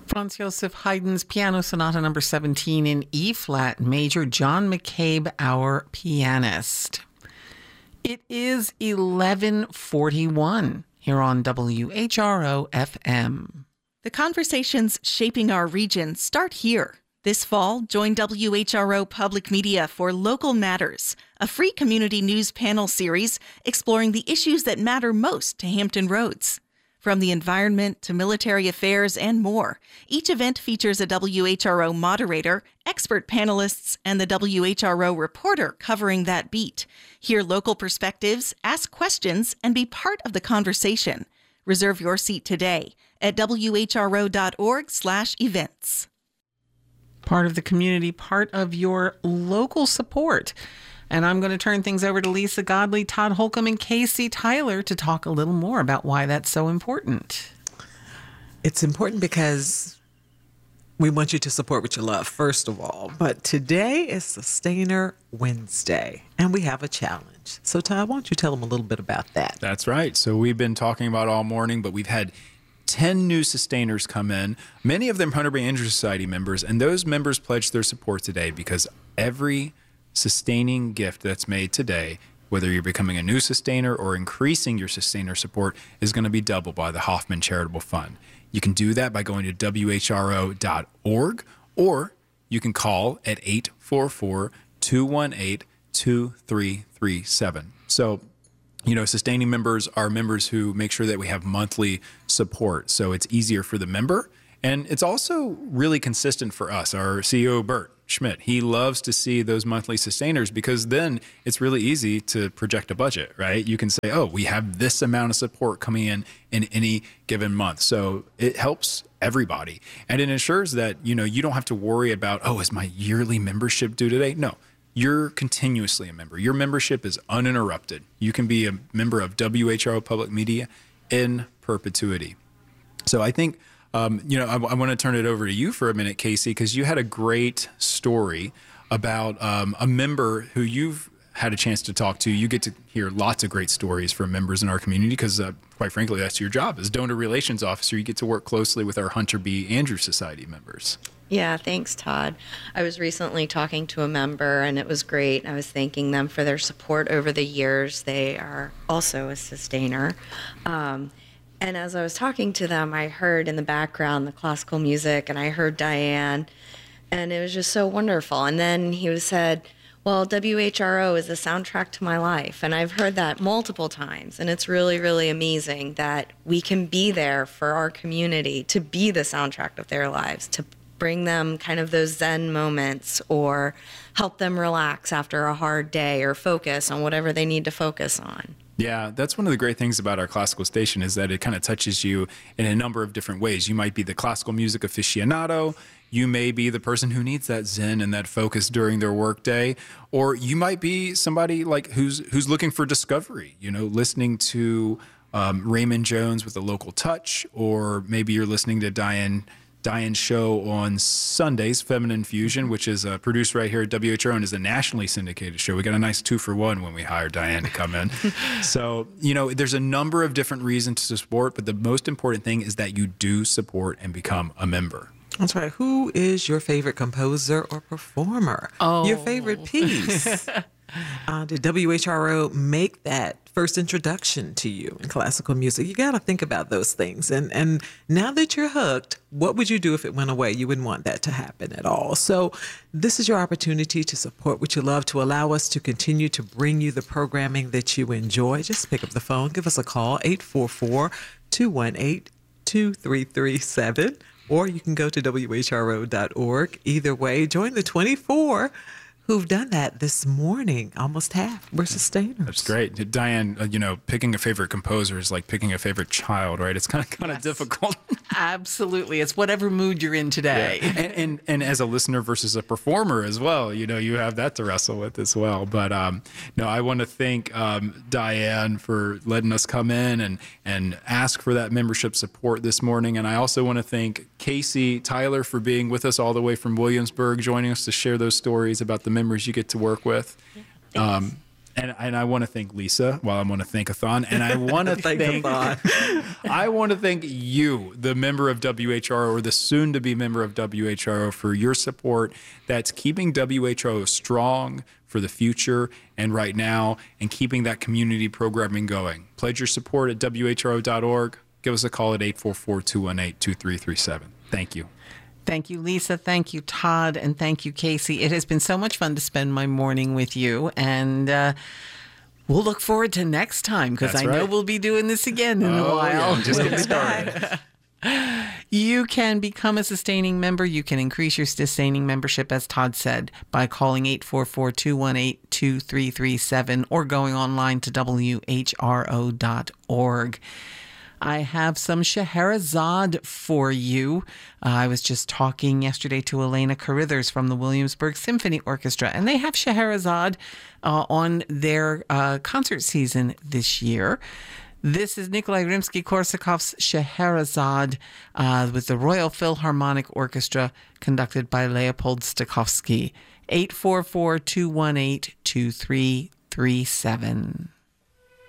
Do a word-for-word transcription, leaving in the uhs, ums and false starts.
Franz Joseph Haydn's Piano Sonata number seventeen in E-flat major, John McCabe, our pianist. It is eleven forty-one here on W H R O F M. The conversations shaping our region start here. This fall, join W H R O Public Media for Local Matters, a free community news panel series exploring the issues that matter most to Hampton Roads. From the environment to military affairs and more, each event features a W H R O moderator, expert panelists, and the W H R O reporter covering that beat. Hear local perspectives, ask questions, and be part of the conversation. Reserve your seat today at W H R O dot org slash events. Part of the community, part of your local support. And I'm going to turn things over to Lisa Godley, Todd Holcomb, and Casey Tyler to talk a little more about why that's so important. It's important because we want you to support what you love, first of all. But today is Sustainer Wednesday, and we have a challenge. So, Todd, why don't you tell them a little bit about that? That's right. So we've been talking about all morning, but we've had ten new sustainers come in, many of them Hunter Bay Injury Society members, and those members pledged their support today because every sustaining gift that's made today, whether you're becoming a new sustainer or increasing your sustainer support, is going to be doubled by the Hoffman Charitable Fund. You can do that by going to W H R O dot org, or you can call at eight four four, two one eight, two three three seven. So, you know, sustaining members are members who make sure that we have monthly support. So it's easier for the member. And it's also really consistent for us. Our C E O, Bert Schmidt, he loves to see those monthly sustainers because then it's really easy to project a budget, right? You can say, oh, we have this amount of support coming in in any given month. So it helps everybody. And it ensures that, you know, you don't have to worry about, oh, is my yearly membership due today? No, you're continuously a member. Your membership is uninterrupted. You can be a member of W H R O Public Media in perpetuity. So I think Um, you know, I, I want to turn it over to you for a minute, Casey, because you had a great story about um, a member who you've had a chance to talk to. You get to hear lots of great stories from members in our community because, uh, quite frankly, that's your job. As donor relations officer, you get to work closely with our Hunter B. Andrews Society members. Yeah, thanks, Todd. I was recently talking to a member, and it was great. I was thanking them for their support over the years. They are also a sustainer. Um, And as I was talking to them, I heard in the background the classical music, and I heard Diane, and it was just so wonderful. And then he was said, well, W H R O is the soundtrack to my life. And I've heard that multiple times, and it's really, really amazing that we can be there for our community, to be the soundtrack of their lives, to bring them kind of those Zen moments or help them relax after a hard day or focus on whatever they need to focus on. Yeah, that's one of the great things about our classical station is that it kind of touches you in a number of different ways. You might be the classical music aficionado. You may be the person who needs that zen and that focus during their workday, or you might be somebody like who's who's looking for discovery. You know, listening to um, Raymond Jones with a local touch, or maybe you're listening to Diane. Diane's show on Sundays, Feminine Fusion, which is uh, produced right here at W H R O and is a nationally syndicated show. We got a nice two for one when we hired Diane to come in. So, you know, there's a number of different reasons to support, but the most important thing is that you do support and become a member. That's right. Who is your favorite composer or performer? Oh. Your favorite piece? uh, did W H R O make that first introduction to you in classical music? You got to think about those things. And and now that you're hooked, what would you do if it went away? You wouldn't want that to happen at all. So this is your opportunity to support what you love, to allow us to continue to bring you the programming that you enjoy. Just pick up the phone. Give us a call, eight four four, two one eight, two three three seven. Or you can go to W H R O dot org. Either way, join the twenty-four who've done that this morning. Almost half were sustainers. That's great. Diane, uh, you know, picking a favorite composer is like picking a favorite child, right? It's kind of kind of Yes. difficult. Absolutely. It's whatever mood you're in today. Yeah. And, and and as a listener versus a performer as well, you know, you have that to wrestle with as well. But um, no, I want to thank um, Diane for letting us come in and and ask for that membership support this morning. And I also want to thank Casey Tyler for being with us all the way from Williamsburg, joining us to share those stories about the members you get to work with. Um, And, and I want to thank Lisa while I want to thank Athon. And I want to thank, I want to thank you, the member of W H R O or the soon to be member of W H R O, for your support that's keeping W H R O strong for the future and right now and keeping that community programming going. Pledge your support at W H R O dot org. Give us a call at eight four four, two one eight, two three three seven. Thank you. Thank you, Lisa. Thank you, Todd. And thank you, Casey. It has been so much fun to spend my morning with you. And uh, we'll look forward to next time because I That's know right. we'll be doing this again in Oh, a while. yeah, just getting started. You can become a sustaining member. You can increase your sustaining membership, as Todd said, by calling eight four four, two one eight, two three three seven or going online to W H R O dot org. I have some Scheherazade for you. Uh, I was just talking yesterday to Elena Carithers from the Williamsburg Symphony Orchestra, and they have Scheherazade uh, on their uh, concert season this year. This is Nikolai Rimsky-Korsakov's Scheherazade uh, with the Royal Philharmonic Orchestra, conducted by Leopold Stokowski. eight four four, two one eight, two three three seven.